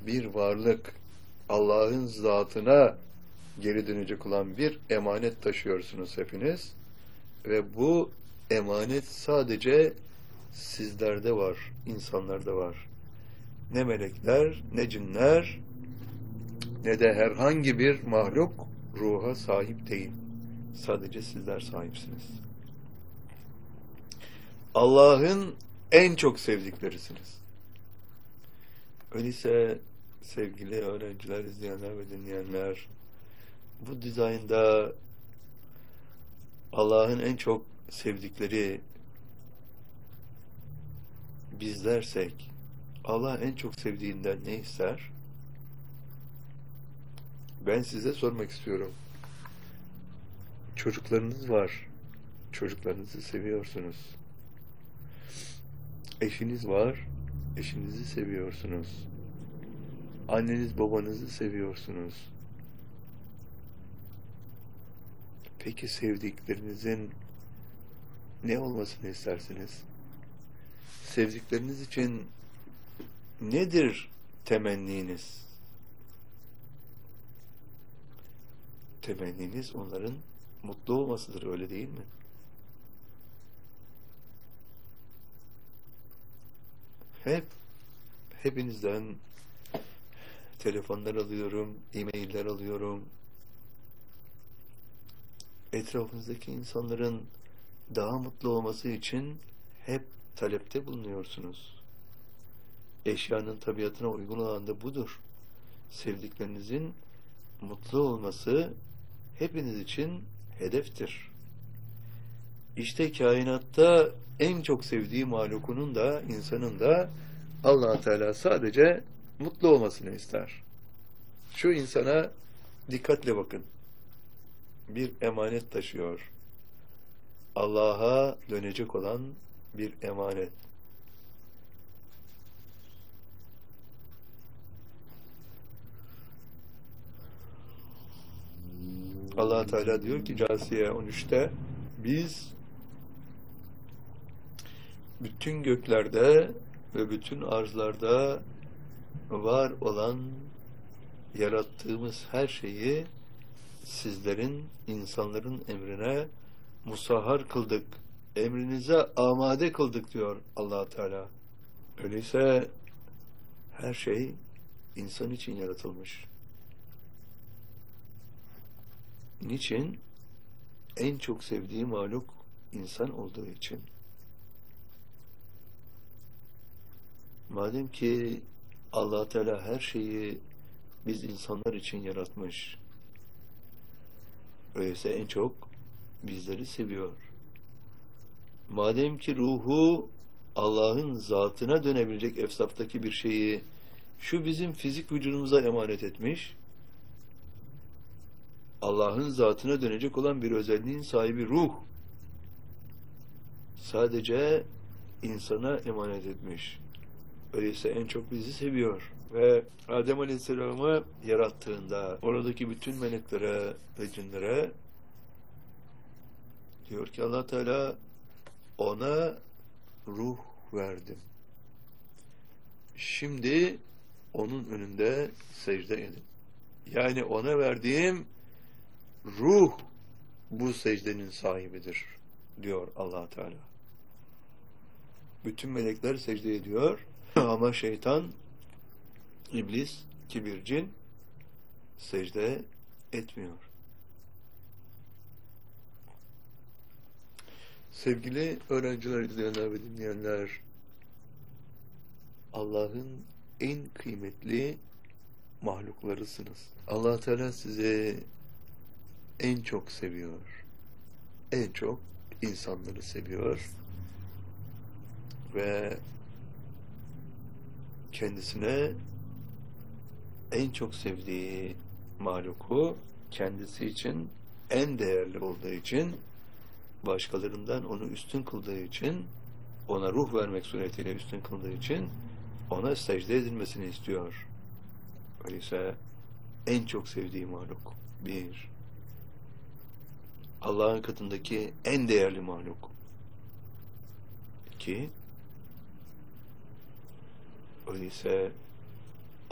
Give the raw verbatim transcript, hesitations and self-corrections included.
bir varlık, Allah'ın zatına geri dönecek olan bir emanet taşıyorsunuz hepiniz. Ve bu emanet sadece sizlerde var, insanlarda var. Ne melekler, ne cinler, ne de herhangi bir mahluk ruha sahip değil. Sadece sizler sahipsiniz. Allah'ın en çok sevdiklerisiniz. Öyleyse sevgili öğrenciler, izleyenler ve dinleyenler, bu dizaynda Allah'ın en çok sevdikleri bizlersek, Allah en çok sevdiğinden ne ister? Ben size sormak istiyorum. Çocuklarınız var. Çocuklarınızı seviyorsunuz. Eşiniz var. Eşinizi seviyorsunuz. Anneniz babanızı seviyorsunuz. Peki sevdiklerinizin ne olmasını istersiniz? Sevdikleriniz için nedir temenniniz? Temenniniz onların mutlu olmasıdır, öyle değil mi? Hep, hepinizden telefonlar alıyorum, e-mailler alıyorum. Etrafınızdaki insanların daha mutlu olması için hep talepte bulunuyorsunuz. Eşyanın tabiatına uygun olan da budur. Sevdiklerinizin mutlu olması hepiniz için hedeftir. İşte kainatta en çok sevdiği mahlukunun da, insanın da Allah Teala sadece mutlu olmasını ister. Şu insana dikkatle bakın. Bir emanet taşıyor. Allah'a dönecek olan bir emanet. Allah Teala diyor ki Câsiye on üçte, biz bütün göklerde ve bütün arzlarda var olan yarattığımız her şeyi sizlerin, insanların emrine musahhar kıldık. Emrinize amade kıldık diyor Allah Teala. Öyleyse her şey insan için yaratılmış. Niçin? En çok sevdiği mahluk insan olduğu için. Madem ki Allah Teala her şeyi biz insanlar için yaratmış, öyleyse en çok bizleri seviyor. Madem ki ruhu Allah'ın zatına dönebilecek efsaftaki bir şeyi şu bizim fizik vücudumuza emanet etmiş, Allah'ın zatına dönecek olan bir özelliğin sahibi ruh sadece insana emanet etmiş. Öyleyse en çok bizi seviyor. Ve Adem Aleyhisselam'ı yarattığında oradaki bütün meleklere ve cinlere diyor ki Allah Teala, ona ruh verdim. Şimdi onun önünde secde edin. Yani ona verdiğim ruh bu secdenin sahibidir diyor Allah Teala. Bütün melekler secde ediyor ama şeytan, iblis, kibir, cin secde etmiyor. Sevgili öğrenciler, izleyenler ve dinleyenler, Allah'ın en kıymetli mahluklarısınız. Allah Teala sizi en çok seviyor. En çok insanları seviyor. Ve kendisine en çok sevdiği mahluku kendisi için en değerli olduğu için, başkalarından onu üstün kıldığı için, ona ruh vermek suretiyle üstün kıldığı için ona secde edilmesini istiyor. Öyleyse en çok sevdiği mahluk bir, Allah'ın katındaki en değerli mahluk iki, öyleyse